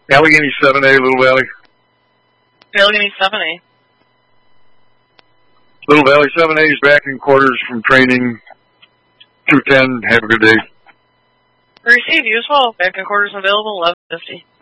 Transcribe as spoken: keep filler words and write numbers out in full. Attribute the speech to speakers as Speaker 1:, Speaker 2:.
Speaker 1: Allegheny seven A, Little Valley.
Speaker 2: Allegheny seven A.
Speaker 1: Little Valley seven A is back in quarters from training. two ten, have a good day.
Speaker 2: Receive, you as well. Back in quarters available, eleven fifty.